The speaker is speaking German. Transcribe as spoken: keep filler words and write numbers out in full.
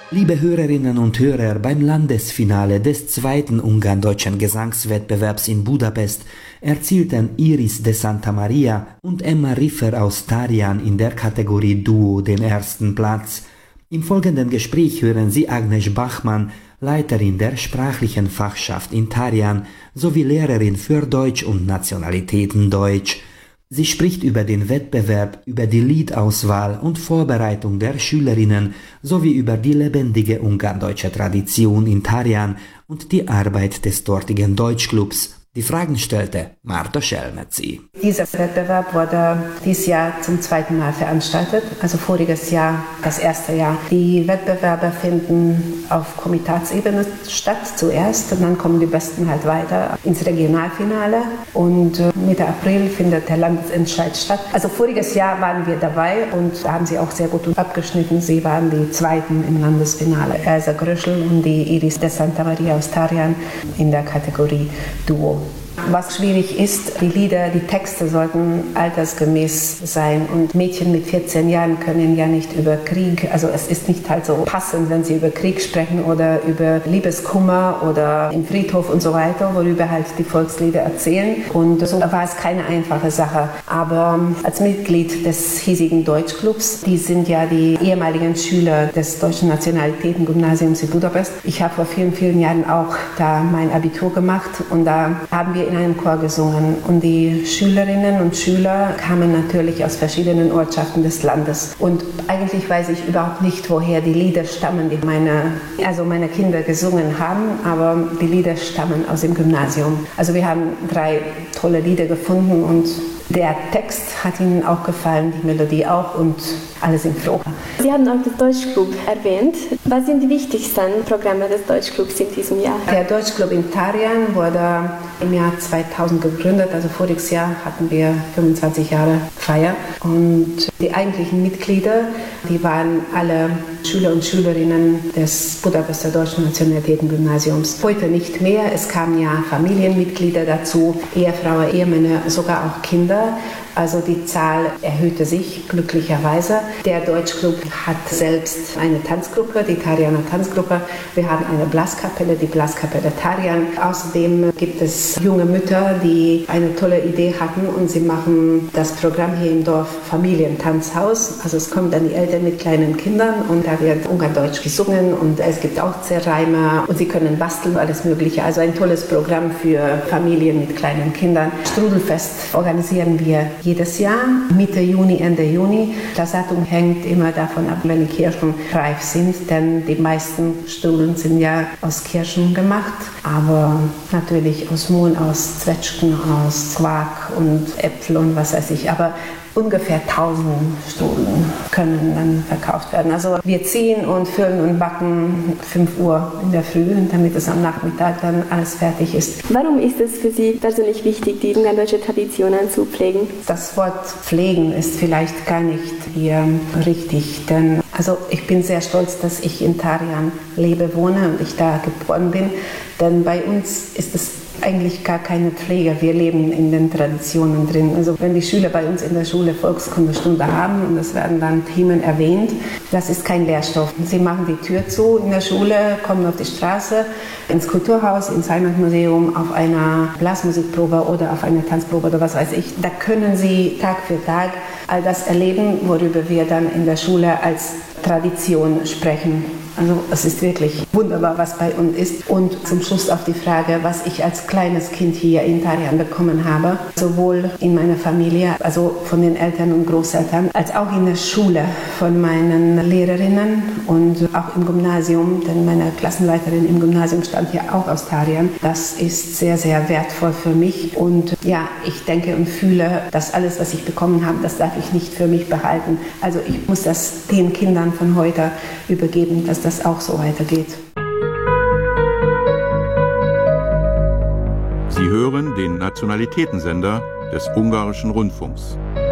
Liebe Hörerinnen und Hörer, beim Landesfinale des zweiten ungarn-deutschen Gesangswettbewerbs in Budapest erzielten Iris de Santa Maria und Emma Riffer aus Tarian in der Kategorie Duo den ersten Platz. Im folgenden Gespräch hören Sie Agnes Bachmann, Leiterin der sprachlichen Fachschaft in Tarian sowie Lehrerin für Deutsch und Nationalitäten Deutsch. Sie spricht über den Wettbewerb, über die Liedauswahl und Vorbereitung der Schülerinnen sowie über die lebendige ungarndeutsche Tradition in Tarian und die Arbeit des dortigen Deutschclubs. Die Fragen stellte Marta Schelmezi. Dieser Wettbewerb wurde dieses Jahr zum zweiten Mal veranstaltet, also voriges Jahr das erste Jahr. Die Wettbewerbe finden auf Komitatsebene statt zuerst und dann kommen die Besten halt weiter ins Regionalfinale und Mitte April findet der Landesentscheid statt. Also voriges Jahr waren wir dabei und da haben sie auch sehr gut abgeschnitten. Sie waren die Zweiten im Landesfinale. Elsa Gröschel und die Iris de Santa Maria aus Tarian in der Kategorie Duo. Was schwierig ist, die Lieder, die Texte sollten altersgemäß sein und Mädchen mit vierzehn Jahren können ja nicht über Krieg, also es ist nicht halt so passend, wenn sie über Krieg sprechen oder über Liebeskummer oder im Friedhof und so weiter, worüber halt die Volkslieder erzählen und so war es keine einfache Sache. Aber als Mitglied des hiesigen Deutschclubs, die sind ja die ehemaligen Schüler des Deutschen Nationalitätengymnasiums in Budapest. Ich habe vor vielen, vielen Jahren auch da mein Abitur gemacht und da haben wir in einem Chor gesungen und die Schülerinnen und Schüler kamen natürlich aus verschiedenen Ortschaften des Landes und eigentlich weiß ich überhaupt nicht, woher die Lieder stammen, die meine, also meine Kinder gesungen haben, aber die Lieder stammen aus dem Gymnasium. Also wir haben drei tolle Lieder gefunden und der Text hat Ihnen auch gefallen, die Melodie auch und alle sind froh. Sie haben auch das Deutschclub erwähnt. Was sind die wichtigsten Programme des Deutschclubs in diesem Jahr? Der Deutschclub in Tarian wurde im Jahr zweitausend gegründet, also voriges Jahr hatten wir fünfundzwanzig Jahre Feier und die eigentlichen Mitglieder, die waren alle Schüler und Schülerinnen des Budapester Deutschen Nationalitätengymnasiums. Heute nicht mehr, es kamen ja Familienmitglieder dazu, Ehefrauen, Ehemänner, sogar auch Kinder. Also die Zahl erhöhte sich glücklicherweise. Der Deutschclub hat selbst eine Tanzgruppe, die Tarianer Tanzgruppe. Wir haben eine Blaskapelle, die Blaskapelle Tarian. Außerdem gibt es junge Mütter, die eine tolle Idee hatten und sie machen das Programm hier im Dorf Familientanzhaus. Also es kommen dann die Eltern mit kleinen Kindern und da wird Ungardeutsch gesungen und es gibt auch Zerreimer und sie können basteln, alles Mögliche. Also ein tolles Programm für Familien mit kleinen Kindern. Strudelfest organisieren wir jedes Jahr, Mitte Juni, Ende Juni. Das Datum hängt immer davon ab, wenn die Kirschen reif sind, denn die meisten Strudeln sind ja aus Kirschen gemacht, aber natürlich aus Mohn, aus Zwetschgen, aus Quark und Äpfel und was weiß ich. Aber ungefähr tausend Strudeln können dann verkauft werden. Also wir ziehen und füllen und backen fünf Uhr in der Früh, damit es am Nachmittag dann alles fertig ist. Warum ist es für Sie persönlich wichtig, die ungardeutsche Traditionen zu pflegen? Das Wort pflegen ist vielleicht gar nicht hier richtig, denn also ich bin sehr stolz, dass ich in Tarian lebe, wohne und ich da geboren bin, denn bei uns ist es eigentlich gar keine Pflege. Wir leben in den Traditionen drin. Also wenn die Schüler bei uns in der Schule Volkskundestunde haben und es werden dann Themen erwähnt, das ist kein Lehrstoff. Sie machen die Tür zu in der Schule, kommen auf die Straße, ins Kulturhaus, ins Heimatmuseum, auf einer Blasmusikprobe oder auf einer Tanzprobe oder was weiß ich. Da können Sie Tag für Tag all das erleben, worüber wir dann in der Schule als Tradition sprechen. Also es ist wirklich wunderbar, was bei uns ist. Und zum Schluss auf die Frage, was ich als kleines Kind hier in Tarian bekommen habe, sowohl in meiner Familie, also von den Eltern und Großeltern, als auch in der Schule von meinen Lehrerinnen und auch im Gymnasium, denn meine Klassenleiterin im Gymnasium stammt ja auch aus Tarian. Das ist sehr, sehr wertvoll für mich. Und ja, ich denke und fühle, dass alles, was ich bekommen habe, das darf ich nicht für mich behalten. Also ich muss das den Kindern von heute übergeben, dass das auch so weitergeht. Sie hören den Nationalitätensender des Ungarischen Rundfunks.